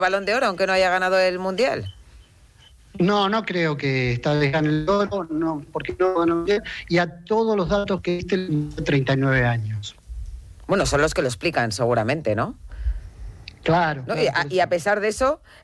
Balón de Oro, aunque no haya ganado el Mundial. No, no creo que esta vez gane el oro, no, porque no ganó el Mundial, y a todos los datos que diste, 39 años. Bueno, son los que lo explican, seguramente, ¿no? Claro. ¿No? Claro, Y a pesar de eso,